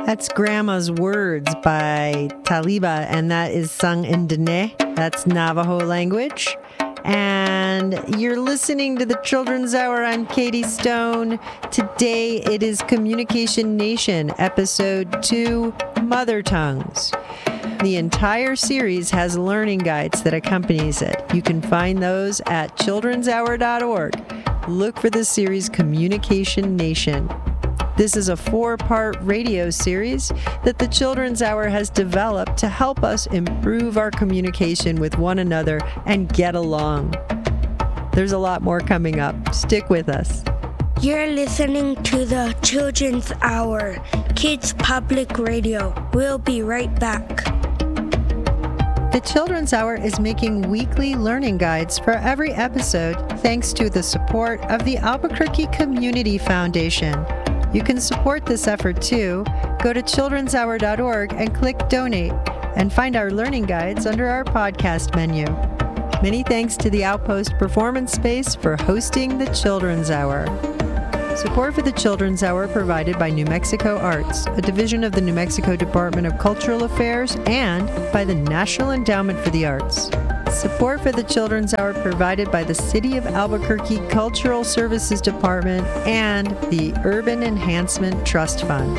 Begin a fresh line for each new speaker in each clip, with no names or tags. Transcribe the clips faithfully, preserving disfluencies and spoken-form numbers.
That's Grandma's Words by Taliba, and that is sung in Dene. That's Navajo language. And you're listening to the Children's Hour. I'm Katie Stone. Today it is Communication Nation, Episode two, Mother Tongues. The entire series has learning guides that accompanies it. You can find those at children's hour dot org. Look for the series Communication Nation. This is a four-part radio series that the Children's Hour has developed to help us improve our communication with one another and get along. There's a lot more coming up. Stick with us.
You're listening to the Children's Hour, Kids Public Radio. We'll be right back.
The Children's Hour is making weekly learning guides for every episode thanks to the support of the Albuquerque Community Foundation. You can support this effort too. Go to children's hour dot org and click Donate and find our learning guides under our podcast menu. Many thanks to the Outpost Performance Space for hosting the Children's Hour. Support for the Children's Hour provided by New Mexico Arts, a division of the New Mexico Department of Cultural Affairs, and by the National Endowment for the Arts. Support for the Children's Hour provided by the City of Albuquerque Cultural Services Department and the Urban Enhancement Trust Fund.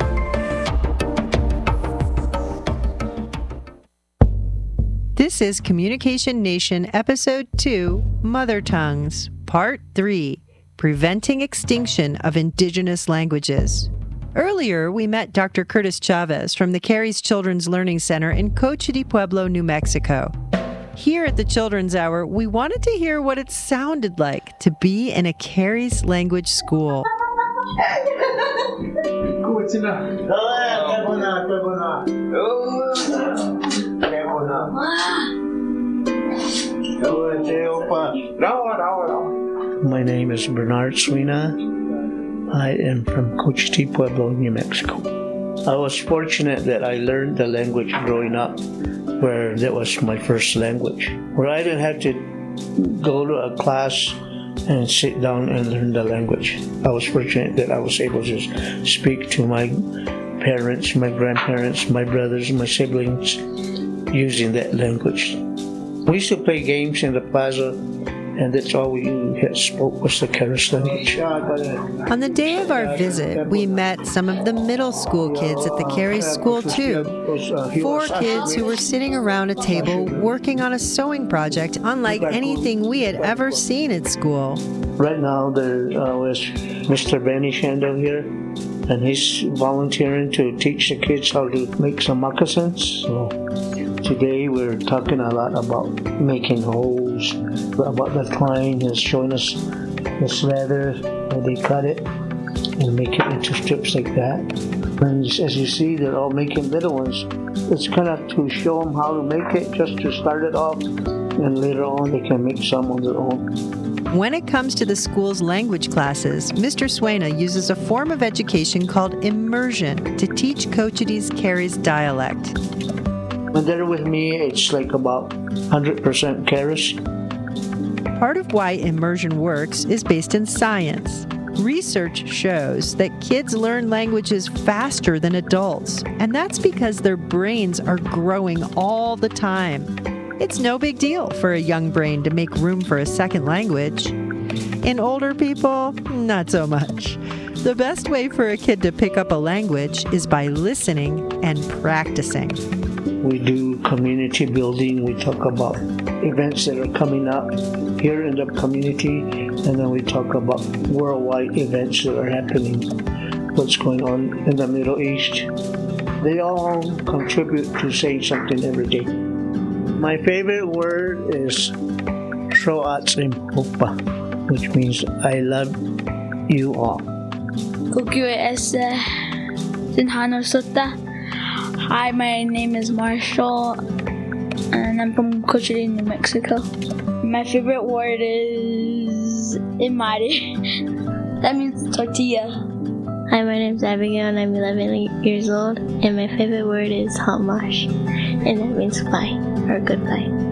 This is Communication Nation, Episode two, Mother Tongues, Part three, Preventing Extinction of Indigenous Languages. Earlier, we met Doctor Curtis Chavez from the Cary's Children's Learning Center in Cochiti Pueblo, New Mexico. Here at the Children's Hour, we wanted to hear what it sounded like to be in a Cary's language school.
My name is Bernard Suina. I am from Cochiti Pueblo, New Mexico. I was fortunate that I learned the language growing up, where that was my first language, where I didn't have to go to a class and sit down and learn the language. I was fortunate that I was able to speak to my parents, my grandparents, my brothers, my siblings using that language. We used to play games in the plaza, and that's all we had spoke was the Cary's language.
On the day of our visit, we met some of the middle school kids at the Cary's school too. Four kids who were sitting around a table working on a sewing project unlike anything we had ever seen at school.
Right now there uh, was Mister Benny Shandel here, and he's volunteering to teach the kids how to make some moccasins. So today we're talking a lot about making holes, about the twine. He's showing us this leather, how they cut it and make it into strips like that. And as you see, they're all making little ones. It's kind of to show them how to make it, just to start it off, and later on they can make some on their own.
When it comes to the school's language classes, Mister Suena uses a form of education called immersion to teach Cochiti's Cary's dialect.
When they're with me, it's like about one hundred percent Cary's.
Part of why immersion works is based in science. Research shows that kids learn languages faster than adults, and that's because their brains are growing all the time. It's no big deal for a young brain to make room for a second language. In older people, not so much. The best way for a kid to pick up a language is by listening and practicing.
We do community building. We talk about events that are coming up here in the community, and then we talk about worldwide events that are happening, what's going on in the Middle East. They all contribute to saying something every day. My favorite word is Troatsimpopa, which means I love you all.
Hi, my name is Marshall, and I'm from Cochiti, New Mexico. My favorite word is imari. That means tortilla.
Hi, my name is Abigail, and I'm eleven years old, and my favorite word is hamash, and that means bye, or goodbye.